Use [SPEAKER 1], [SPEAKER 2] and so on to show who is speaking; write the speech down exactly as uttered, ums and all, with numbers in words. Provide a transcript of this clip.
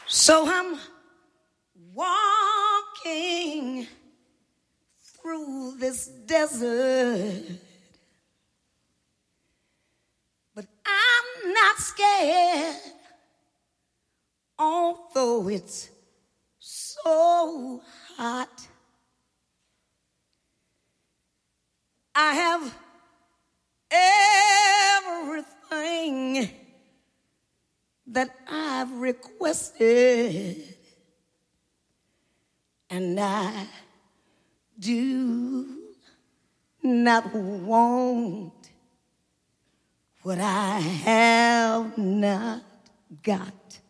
[SPEAKER 1] So I'm walking through this desert, but I'm not scared, although it's so hot. I have everything that I've requested, and I do not want what I have not got.